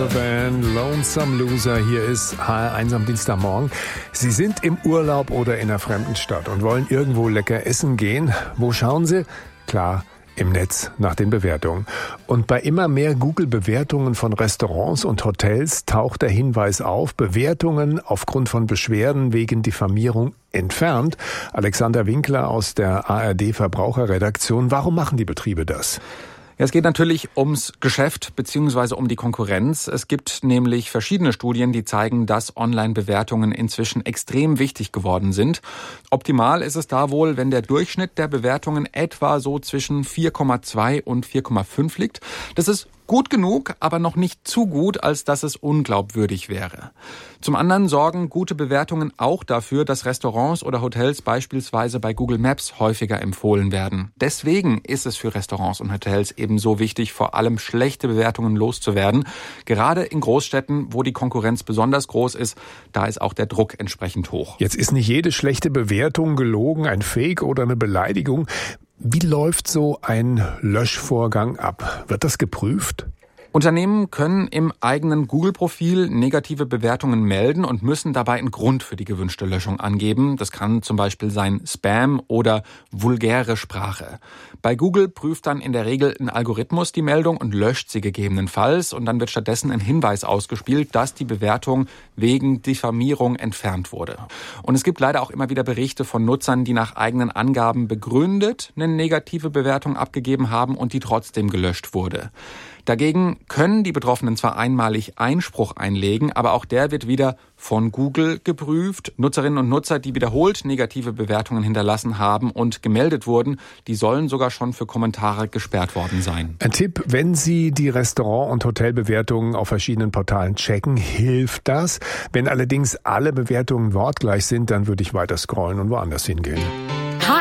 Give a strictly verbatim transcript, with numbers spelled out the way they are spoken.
Caravan, Lonesome Loser. Hier ist H R eins am Dienstagmorgen. Sie sind im Urlaub oder in einer fremden Stadt und wollen irgendwo lecker essen gehen. Wo schauen Sie? Klar, im Netz nach den Bewertungen. Und bei immer mehr Google-Bewertungen von Restaurants und Hotels taucht der Hinweis auf, Bewertungen aufgrund von Beschwerden wegen Diffamierung entfernt. Alexander Winkler aus der A R D-Verbraucherredaktion. Warum machen die Betriebe das? Ja, es geht natürlich ums Geschäft bzw. um die Konkurrenz. Es gibt nämlich verschiedene Studien, die zeigen, dass Online-Bewertungen inzwischen extrem wichtig geworden sind. Optimal ist es da wohl, wenn der Durchschnitt der Bewertungen etwa so zwischen vier Komma zwei und vier Komma fünf liegt. Das ist gut genug, aber noch nicht zu gut, als dass es unglaubwürdig wäre. Zum anderen sorgen gute Bewertungen auch dafür, dass Restaurants oder Hotels beispielsweise bei Google Maps häufiger empfohlen werden. Deswegen ist es für Restaurants und Hotels eben so wichtig, vor allem schlechte Bewertungen loszuwerden. Gerade in Großstädten, wo die Konkurrenz besonders groß ist, da ist auch der Druck entsprechend hoch. Jetzt ist nicht jede schlechte Bewertung gelogen, ein Fake oder eine Beleidigung. Wie läuft so ein Löschvorgang ab? Wird das geprüft? Unternehmen können im eigenen Google-Profil negative Bewertungen melden und müssen dabei einen Grund für die gewünschte Löschung angeben. Das kann zum Beispiel sein Spam oder vulgäre Sprache. Bei Google prüft dann in der Regel ein Algorithmus die Meldung und löscht sie gegebenenfalls. Und dann wird stattdessen ein Hinweis ausgespielt, dass die Bewertung wegen Diffamierung entfernt wurde. Und es gibt leider auch immer wieder Berichte von Nutzern, die nach eigenen Angaben begründet eine negative Bewertung abgegeben haben und die trotzdem gelöscht wurde. Dagegen können die Betroffenen zwar einmalig Einspruch einlegen, aber auch der wird wieder von Google geprüft. Nutzerinnen und Nutzer, die wiederholt negative Bewertungen hinterlassen haben und gemeldet wurden, die sollen sogar schon für Kommentare gesperrt worden sein. Ein Tipp, wenn Sie die Restaurant- und Hotelbewertungen auf verschiedenen Portalen checken, hilft das. Wenn allerdings alle Bewertungen wortgleich sind, dann würde ich weiter scrollen und woanders hingehen.